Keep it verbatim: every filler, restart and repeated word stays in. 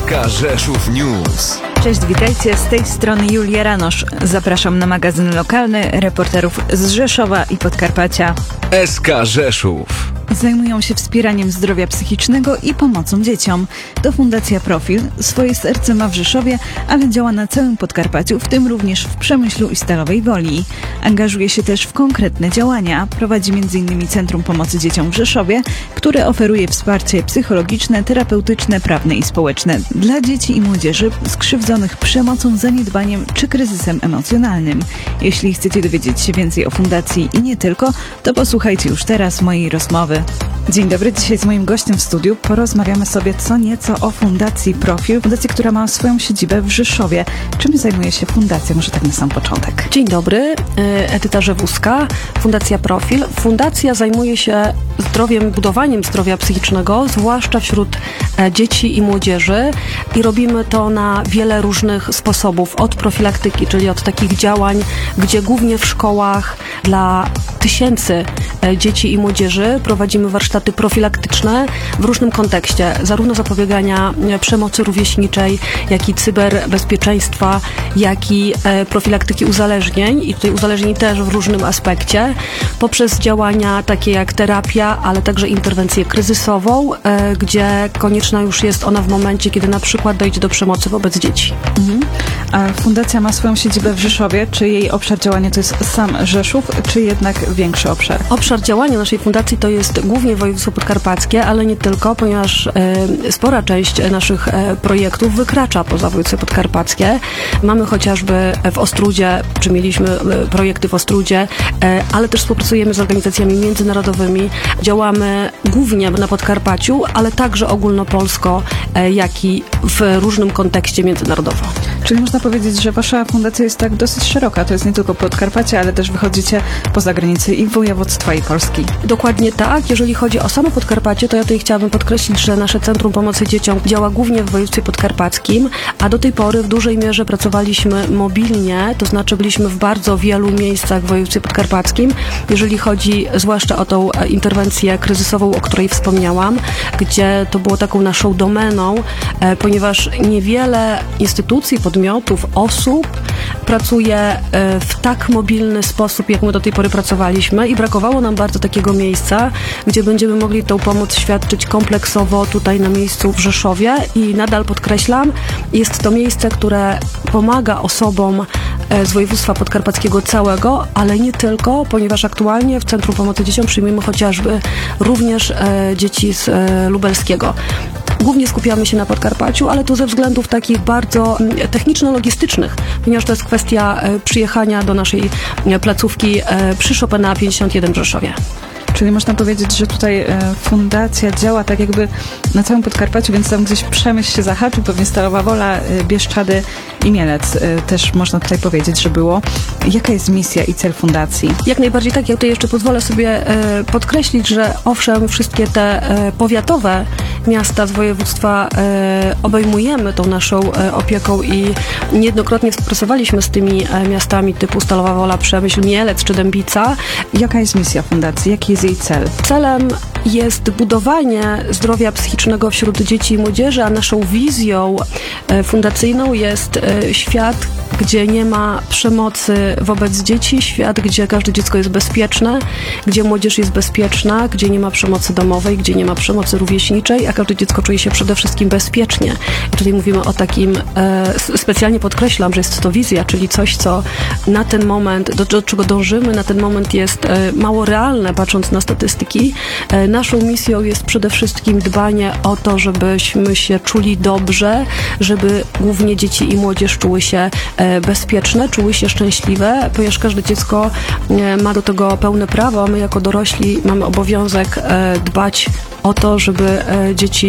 S K Rzeszów News. Cześć, witajcie, z tej strony Julia Ranosz. Zapraszam na magazyn lokalny reporterów z Rzeszowa i Podkarpacia. S K Rzeszów. Zajmują się wspieraniem zdrowia psychicznego i pomocą dzieciom. To Fundacja Profil. Swoje serce ma w Rzeszowie, ale działa na całym Podkarpaciu, w tym również w Przemyślu i Stalowej Woli. Angażuje się też w konkretne działania. Prowadzi między innymi Centrum Pomocy Dzieciom w Rzeszowie, które oferuje wsparcie psychologiczne, terapeutyczne, prawne i społeczne dla dzieci i młodzieży skrzywdzonych przemocą, zaniedbaniem czy kryzysem emocjonalnym. Jeśli chcecie dowiedzieć się więcej o fundacji i nie tylko, to posłuchajcie już teraz mojej rozmowy. Dzień dobry, dzisiaj z moim gościem w studiu porozmawiamy sobie co nieco o Fundacji Profil, fundacji, która ma swoją siedzibę w Rzeszowie. Czym zajmuje się fundacja? Może tak na sam początek. Dzień dobry, Edyta Rzewuska, Fundacja Profil. Fundacja zajmuje się zdrowiem, budowaniem zdrowia psychicznego, zwłaszcza wśród dzieci i młodzieży, i robimy to na wiele różnych sposobów. Od profilaktyki, czyli od takich działań, gdzie głównie w szkołach dla tysięcy dzieci i młodzieży prowadzimy warsztaty profilaktyczne w różnym kontekście, zarówno zapobiegania przemocy rówieśniczej, jak i cyberbezpieczeństwa, jak i profilaktyki uzależnień, i tutaj uzależnień też w różnym aspekcie, poprzez działania takie jak terapia, ale także interwencję kryzysową, gdzie konieczna już jest ona w momencie, kiedy na przykład dojdzie do przemocy wobec dzieci. Mhm. A fundacja ma swoją siedzibę w Rzeszowie. Czy jej obszar działania to jest sam Rzeszów, czy jednak większy obszar? Obszar działania naszej fundacji to jest głównie województwo podkarpackie, ale nie tylko, ponieważ e, spora część naszych e, projektów wykracza poza województwo podkarpackie. Mamy chociażby w Ostródzie, czy mieliśmy e, projekty w Ostródzie, e, ale też współpracujemy z organizacjami międzynarodowymi. Działamy głównie na Podkarpaciu, ale także ogólnopolsko, e, jak i w różnym kontekście międzynarodowo. Czyli można powiedzieć, że wasza fundacja jest tak dosyć szeroka. To jest nie tylko Podkarpacie, ale też wychodzicie poza granice i województwa, i Polski. Dokładnie tak. Jeżeli chodzi o samo Podkarpacie, to ja tutaj chciałabym podkreślić, że nasze Centrum Pomocy Dzieciom działa głównie w województwie podkarpackim, a do tej pory w dużej mierze pracowaliśmy mobilnie, to znaczy byliśmy w bardzo wielu miejscach w województwie podkarpackim, jeżeli chodzi zwłaszcza o tą interwencję kryzysową, o której wspomniałam, gdzie to było taką naszą domeną, ponieważ niewiele instytucji, podmiotów, osób pracuje w tak mobilny sposób, jak my do tej pory pracowaliśmy, i brakowało nam bardzo takiego miejsca, gdzie będziemy mogli tą pomoc świadczyć kompleksowo tutaj na miejscu w Rzeszowie, i nadal podkreślam, jest to miejsce, które pomaga osobom z województwa podkarpackiego całego, ale nie tylko, ponieważ aktualnie w Centrum Pomocy Dzieciom przyjmujemy chociażby również dzieci z lubelskiego. Głównie skupiamy się na Podkarpaciu, ale to ze względów takich bardzo techniczno-logistycznych, ponieważ to jest kwestia przyjechania do naszej placówki przy Chopina pięćdziesiąt jeden w Rzeszowie. Czyli można powiedzieć, że tutaj e, fundacja działa tak jakby na całym Podkarpaciu, więc tam gdzieś Przemyśl się zahaczył, pewnie Stalowa Wola, e, Bieszczady i Mielec. E, też można tutaj powiedzieć, że było. Jaka jest misja i cel fundacji? Jak najbardziej tak. Ja tutaj jeszcze pozwolę sobie e, podkreślić, że owszem, wszystkie te e, powiatowe miasta z województwa e, obejmujemy tą naszą e, opieką i niejednokrotnie współpracowaliśmy z tymi e, miastami typu Stalowa Wola, Przemyśl, Mielec czy Dębica. Jaka jest misja fundacji? Jaki jest jej cel? Celem jest budowanie zdrowia psychicznego wśród dzieci i młodzieży, a naszą wizją e, fundacyjną jest e, świat, gdzie nie ma przemocy wobec dzieci, świat, gdzie każde dziecko jest bezpieczne, gdzie młodzież jest bezpieczna, gdzie nie ma przemocy domowej, gdzie nie ma przemocy rówieśniczej, a każde dziecko czuje się przede wszystkim bezpiecznie. I tutaj mówimy o takim, e, specjalnie podkreślam, że jest to wizja, czyli coś, co na ten moment, do, do czego dążymy, na ten moment jest e, mało realne, patrząc na statystyki. E, naszą misją jest przede wszystkim dbanie o to, żebyśmy się czuli dobrze, żeby głównie dzieci i młodzież czuły się e, bezpieczne, czuły się szczęśliwe, ponieważ każde dziecko e, ma do tego pełne prawo, a my jako dorośli mamy obowiązek e, dbać o to, żeby e, dzieci